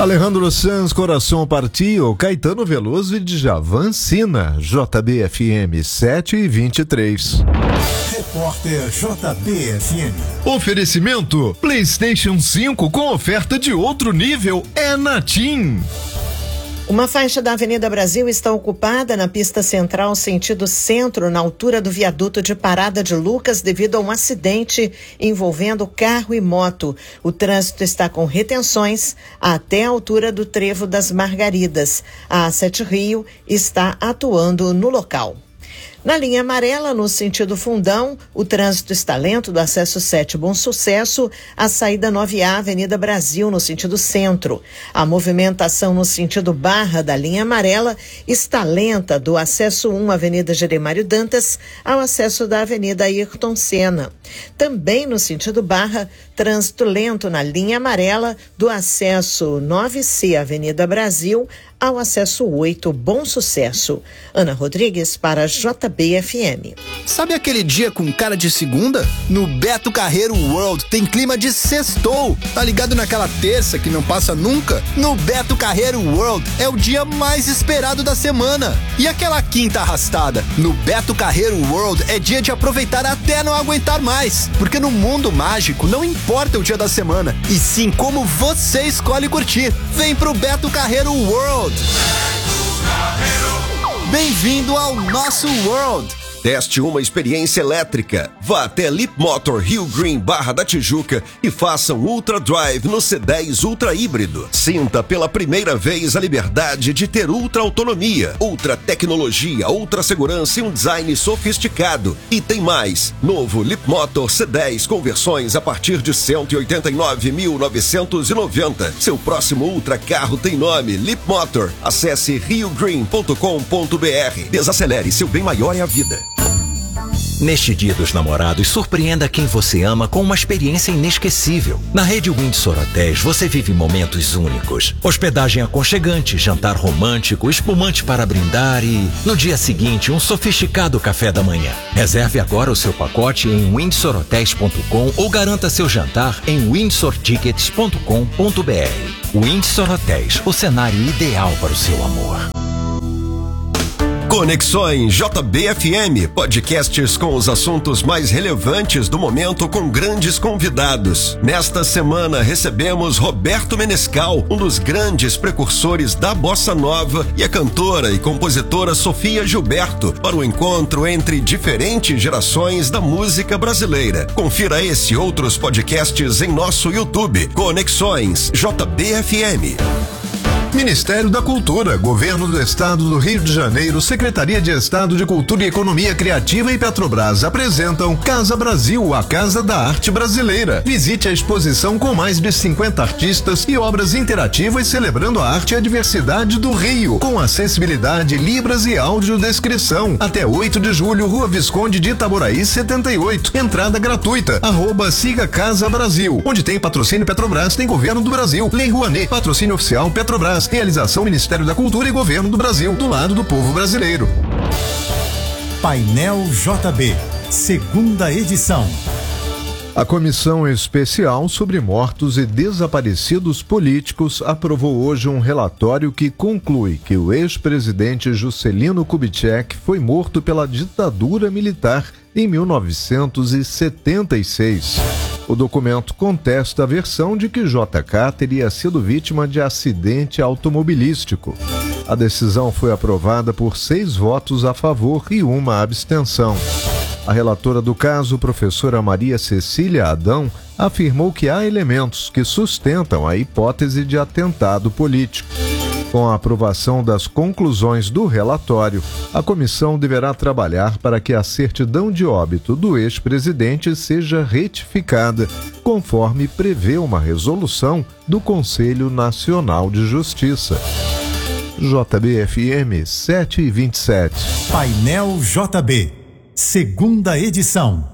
Alejandro Sanz, Coração Partiu, Caetano Veloso e Djavan Sina, JBFM 7h23. Repórter JBFM. Oferecimento PlayStation 5 com oferta de outro nível é na TIM. Uma faixa da Avenida Brasil está ocupada na pista central sentido centro, na altura do viaduto de Parada de Lucas, devido a um acidente envolvendo carro e moto. O trânsito está com retenções até a altura do Trevo das Margaridas. A A7 Rio está atuando no local. Na linha amarela, no sentido Fundão, o trânsito está lento do acesso 7 Bom Sucesso à saída 9A Avenida Brasil, no sentido centro. A movimentação no sentido Barra da linha amarela está lenta do acesso 1 Avenida Jeremário Dantas ao acesso da Avenida Ayrton Senna. Também no sentido Barra, trânsito lento na linha amarela do acesso 9C Avenida Brasil ao acesso 8 Bom Sucesso. Ana Rodrigues para JBFM. Sabe aquele dia com cara de segunda? No Beto Carreiro World tem clima de sextou. Tá ligado naquela terça que não passa nunca? No Beto Carreiro World é o dia mais esperado da semana. E aquela quinta arrastada? No Beto Carreiro World é dia de aproveitar até não aguentar mais. Porque no mundo mágico não importa o dia da semana, e sim como você escolhe curtir. Vem pro Beto Carreiro World. Bem-vindo ao nosso World. Teste uma experiência elétrica. Vá até Lip Motor Rio Green Barra da Tijuca e faça um Ultra Drive no C10 Ultra Híbrido. Sinta pela primeira vez a liberdade de ter ultra autonomia, ultra tecnologia, ultra segurança e um design sofisticado. E tem mais. Novo Lip Motor C10 com versões a partir de 189.990. Seu próximo ultra carro tem nome Lip Motor. Acesse riogreen.com.br. Desacelere, seu bem maior é a vida. Neste Dia dos Namorados, surpreenda quem você ama com uma experiência inesquecível. Na rede Windsor Hotéis, você vive momentos únicos. Hospedagem aconchegante, jantar romântico, espumante para brindar e, no dia seguinte, um sofisticado café da manhã. Reserve agora o seu pacote em windsorhotels.com ou garanta seu jantar em windsortickets.com.br. Windsor Hotéis, o cenário ideal para o seu amor. Conexões JBFM, podcasts com os assuntos mais relevantes do momento com grandes convidados. Nesta semana recebemos Roberto Menescal, um dos grandes precursores da bossa nova, e a cantora e compositora Sofia Gilberto, para o encontro entre diferentes gerações da música brasileira. Confira esse e outros podcasts em nosso YouTube. Conexões JBFM. Ministério da Cultura, Governo do Estado do Rio de Janeiro, Secretaria de Estado de Cultura e Economia Criativa e Petrobras apresentam Casa Brasil, a Casa da Arte Brasileira. Visite a exposição com mais de 50 artistas e obras interativas celebrando a arte e a diversidade do Rio, com acessibilidade, libras e audiodescrição. Até 8 de julho, Rua Visconde de Itaboraí 78. Entrada gratuita. @siga Casa Brasil. Onde tem patrocínio Petrobras, tem Governo do Brasil. Lei Rouanet, patrocínio oficial Petrobras. Realização Ministério da Cultura e Governo do Brasil, do lado do povo brasileiro. Painel JB, segunda edição. A Comissão Especial sobre Mortos e Desaparecidos Políticos aprovou hoje um relatório que conclui que o ex-presidente Juscelino Kubitschek foi morto pela ditadura militar em 1976. O documento contesta a versão de que JK teria sido vítima de acidente automobilístico. A decisão foi aprovada por 6 votos a favor e 1 abstenção. A relatora do caso, professora Maria Cecília Adão, afirmou que há elementos que sustentam a hipótese de atentado político. Com a aprovação das conclusões do relatório, a comissão deverá trabalhar para que a certidão de óbito do ex-presidente seja retificada, conforme prevê uma resolução do Conselho Nacional de Justiça. JBFM 7h27. Painel JB, segunda edição.